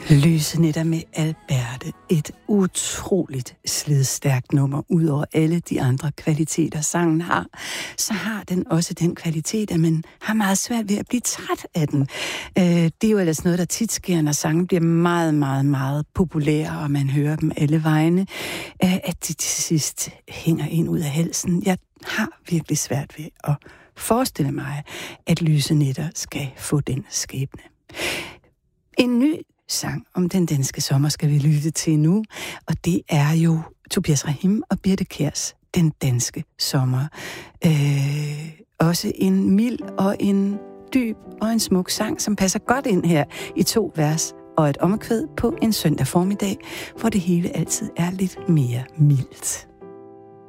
Lyse nætter med Alberte. Et utroligt slidstærkt nummer. Udover alle de andre kvaliteter, sangen har, så har den også den kvalitet, at man har meget svært ved at blive træt af den. Det er jo ellers noget, der tit sker, når sangen bliver meget, meget, meget populære, og man hører dem alle vegne, at de til sidst hænger ind ud af halsen. Jeg har virkelig svært ved at forestille mig, at Lyse nætter skal få den skæbne. En ny sang om den danske sommer skal vi lytte til nu, og det er jo Tobias Rahim og Birthe Kjærs Den danske sommer. Også en mild og en dyb og en smuk sang, som passer godt ind her i 2 vers og et omkvæd på en søndag formiddag, hvor det hele altid er lidt mere mildt.